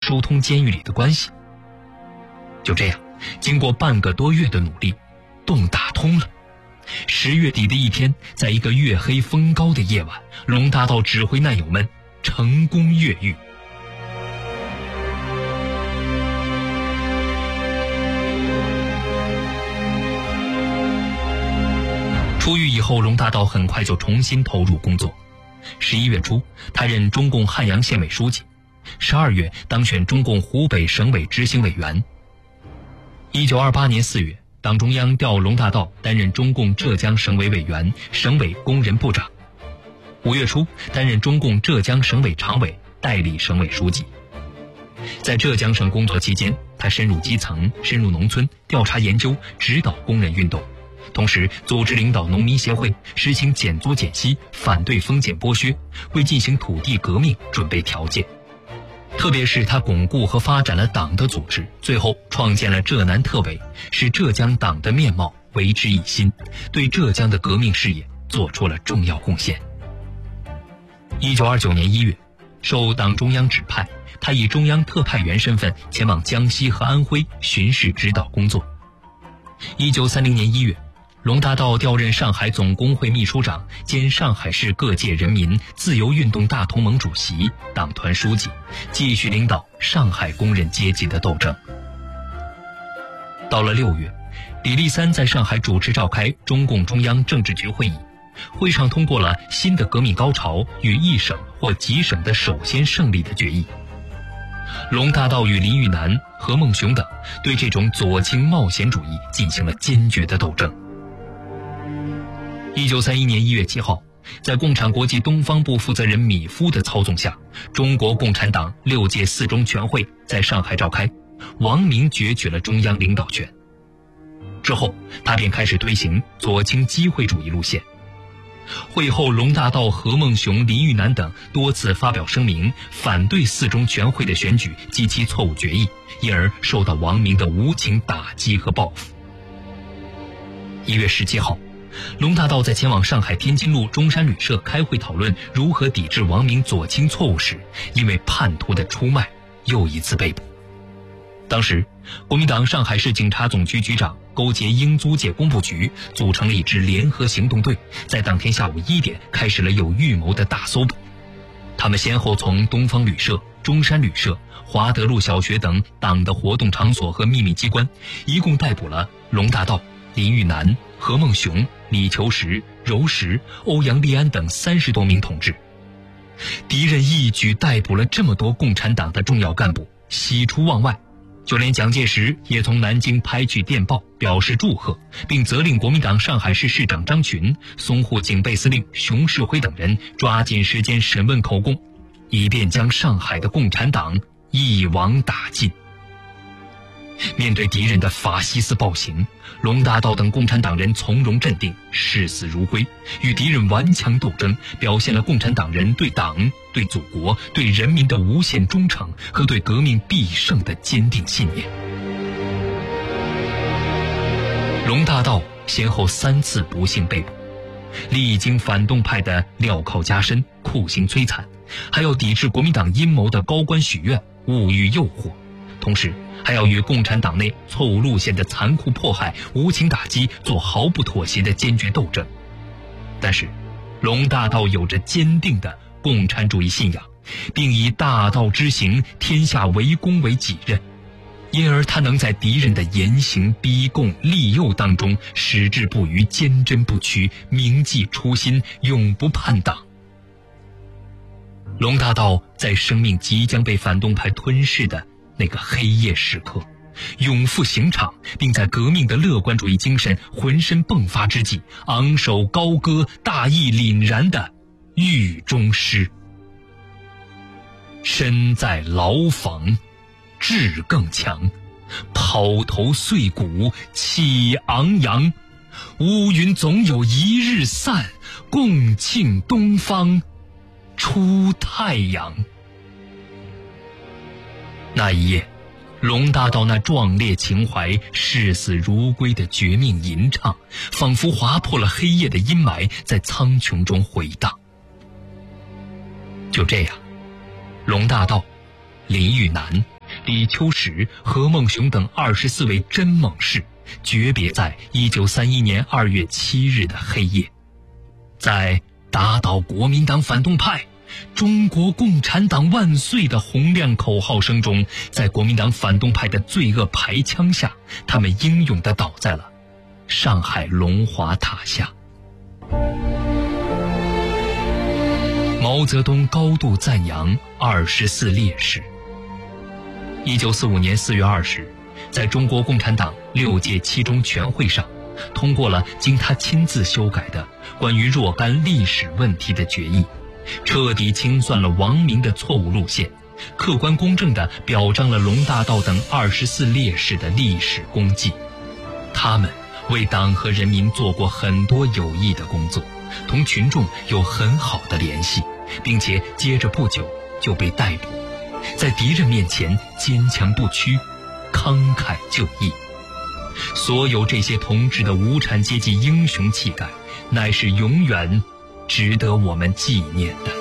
疏通监狱里的关系。就这样，经过半个多月的努力，洞打通了。10月底的一天，在一个月黑风高的夜晚，龙大道指挥难友们成功越狱。出狱以后，龙大道很快就重新投入工作。11月初，他任中共汉阳县委书记；12月当选中共湖北省委执行委员。1928年4月，党中央调龙大道担任中共浙江省委委员、省委工人部长。5月初，担任中共浙江省委常委、代理省委书记。在浙江省工作期间，他深入基层、深入农村，调查研究，指导工人运动。同时组织领导农民协会，实行减租减息，反对封建剥削，为进行土地革命准备条件。特别是他巩固和发展了党的组织，最后创建了浙南特委，使浙江党的面貌为之一新，对浙江的革命事业做出了重要贡献。1929年1月，受党中央指派，他以中央特派员身份前往江西和安徽巡视指导工作。1930年1月，龙大道调任上海总工会秘书长兼上海市各界人民自由运动大同盟主席、党团书记，继续领导上海工人阶级的斗争。到了6月，李立三在上海主持召开中共中央政治局会议，会上通过了新的革命高潮与一省或几省的首先胜利的决议。龙大道与林育南、何孟雄等对这种左倾冒险主义进行了坚决的斗争。1931年1月7号，在共产国际东方部负责人米夫的操纵下，中国共产党6届4中全会在上海召开，王明攫取了中央领导权。之后，他便开始推行左倾机会主义路线。会后，龙大道、何孟雄、林育南等多次发表声明，反对4中全会的选举及其错误决议，因而受到王明的无情打击和报复。1月17号，龙大道在前往上海天津路中山旅社开会讨论如何抵制王明左倾错误时，因为叛徒的出卖又一次被捕。当时，国民党上海市警察总局局长勾结英租界工部局，组成了一支联合行动队，在当天下午1点开始了有预谋的大搜捕。他们先后从东方旅社、中山旅社、华德路小学等党的活动场所和秘密机关，一共逮捕了龙大道、林育南、何孟雄、李求实、柔石、欧阳立安等30多名同志。敌人一举逮捕了这么多共产党的重要干部，喜出望外。就连蒋介石也从南京拍去电报表示祝贺，并责令国民党上海市市长张群、淞沪警备司令熊式辉等人抓紧时间审问口供，以便将上海的共产党一网打尽。面对敌人的法西斯暴行，龙大道等共产党人从容镇定，视死如归，与敌人顽强斗争，表现了共产党人对党、对祖国、对人民的无限忠诚和对革命必胜的坚定信念。龙大道先后3次不幸被捕，历经反动派的镣铐加身、酷刑摧残，还要抵制国民党阴谋的高官许愿、物欲诱惑，同时还要与共产党内错误路线的残酷迫害、无情打击做毫不妥协的坚决斗争。但是，龙大道有着坚定的共产主义信仰，并以大道之行，天下为公为己任，因而他能在敌人的严刑逼供、利诱当中矢志不渝、坚贞不屈、铭记初心、永不叛党。龙大道在生命即将被反动派吞噬的那个黑夜时刻，勇赴刑场，并在革命的乐观主义精神浑身迸发之际，昂首高歌大义凛然的狱中诗：身在牢房志更强，抛头碎骨气昂扬，乌云总有一日散，共庆东方出太阳。那一夜，龙大道那壮烈情怀、视死如归的绝命吟唱，仿佛划破了黑夜的阴霾，在苍穹中回荡。就这样，龙大道、林育南、 李秋实、何孟雄等24位真猛士诀别在1931年2月7日的黑夜。在打倒国民党反动派、中国共产党万岁的洪亮口号声中，在国民党反动派的罪恶排枪下，他们英勇地倒在了上海龙华塔下。毛泽东高度赞扬24烈士。1945年4月20日，在中国共产党6届七中全会上，通过了经他亲自修改的关于若干历史问题的决议，彻底清算了王明的错误路线，客观公正地表彰了龙大道等24烈士的历史功绩。他们为党和人民做过很多有益的工作，同群众有很好的联系，并且接着不久就被逮捕，在敌人面前坚强不屈，慷慨就义。所有这些同志的无产阶级英雄气概，乃是永远值得我们纪念的。